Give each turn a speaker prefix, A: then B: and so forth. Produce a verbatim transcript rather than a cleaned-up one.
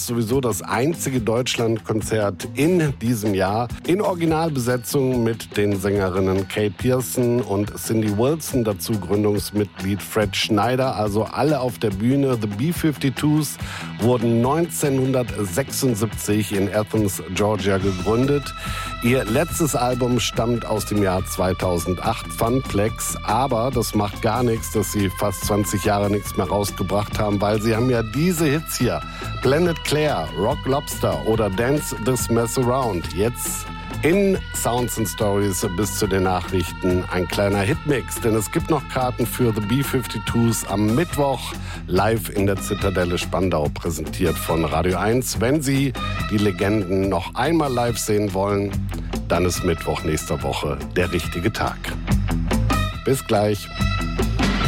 A: damals sowieso das einzige Deutschlandkonzert in diesem Jahr in Originalbesetzung mit den Sängerinnen Kate Pierson und Cindy Wilson, dazu Gründungsmitglied Fred Schneider, also alle auf der Bühne. The B fünfundfünfzig wurden neunzehnhundertsechsundsiebzig in Athens, Georgia gegründet. Ihr letztes Album stammt aus dem Jahr zweitausendacht, Funplex, aber das macht gar nichts, dass sie fast zwanzig Jahre nichts mehr rausgebracht haben, weil sie haben ja diese Hits hier, Planet Claire, Rock Lobster oder Dance This Mess Around. Jetzt in Sounds and Stories bis zu den Nachrichten ein kleiner Hitmix, denn es gibt noch Karten für The B fünfundfünfzig am Mittwoch live in der Zitadelle Spandau, präsentiert von Radio eins. Wenn Sie die Legenden noch einmal live sehen wollen, dann ist Mittwoch nächster Woche der richtige Tag. Bis gleich.